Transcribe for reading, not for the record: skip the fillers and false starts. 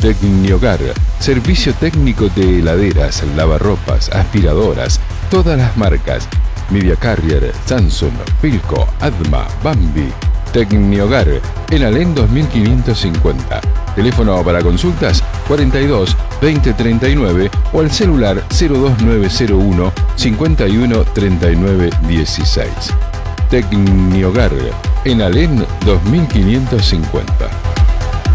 Tecnihogar, servicio técnico de heladeras, lavarropas, aspiradoras, todas las marcas. Media Carrier, Samsung, Philco, Adma, Bambi. Tecnihogar, en Alén 2550. Teléfono para consultas 42 20 39 o al celular 02901 51 39 16. Tecnihogar, en Alén 2550.